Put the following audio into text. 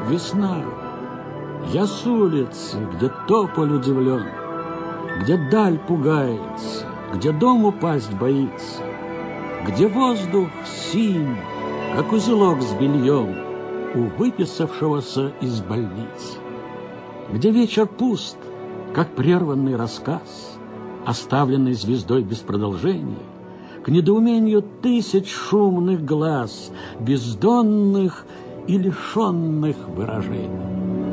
весна. Я с улицы, где тополь удивлен, где даль пугается, где дом упасть боится, где воздух синь, как узелок с бельем у выписавшегося из больницы, где вечер пуст, как прерванный рассказ, оставленный звездой без продолжения, к недоумению тысяч шумных глаз, бездонных и лишенных выражений.